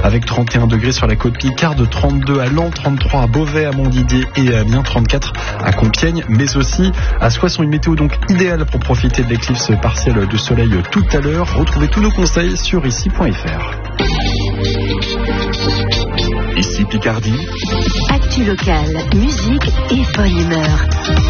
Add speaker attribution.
Speaker 1: avec 31 degrés sur la côte Picarde, 32 à Laon, 33 à Beauvais, à Montdidier et à Amiens, 34 à Compiègne, mais aussi à Soissons. Une météo donc idéale pour profiter de l'éclipse partielle de soleil tout à l'heure. Retrouvez tous nos conseils sur ici.fr.
Speaker 2: Ici Picardie.
Speaker 3: Actu locale, musique et bonne humeur.